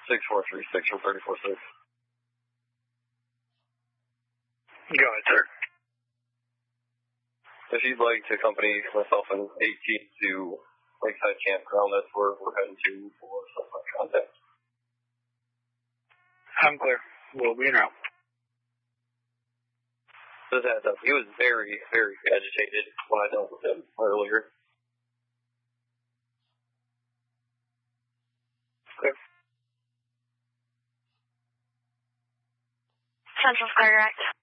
6436 or 346. Go ahead, sir. If you'd like to accompany myself and 18 to Lakeside Campground, that's where we're heading to for subsequent contact. I'm clear. We'll be en route. Just heads up, he was very, very agitated when I dealt with him earlier. Clear. Central Square Direct.